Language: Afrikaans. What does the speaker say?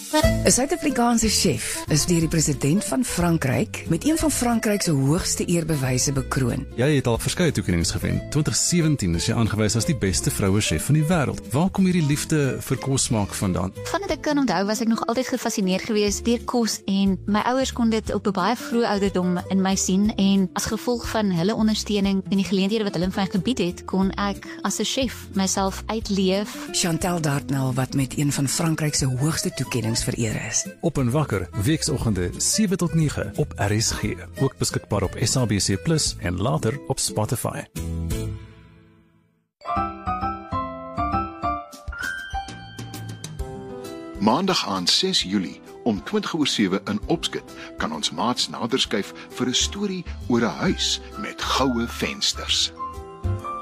'n Suid-Afrikaanse chef is deur die president van Frankryk met een van Frankryk se hoogste eerbewyse bekroon. Jy het al verskeie toekennings gewen. 2017 is jy aangewys as die beste vroue chef van die wêreld. Waar kom hierdie liefde vir kosmaak vandaan? Vandat ek kan onthou, was ek nog altyd gefascineerd geweest deur kos en my ouers kon dit op 'n baie vroeë ouderdom in my sien en as gevolg van hulle ondersteuning en die geleenthede wat hulle vir my gebied het, kon ek as 'n chef myself uitleef. Chantal Dartnell wat met een van Frankryk se hoogste toekennings vereer is. Op en wakker, weekoggende 7 tot 9 op RSG. Ook beskikbaar op SABC+ en later op Spotify. Maandag aan 6 Julie om 7:20 in Opskit kan ons maats nader skuif vir 'n storie oor 'n huis met goue vensters.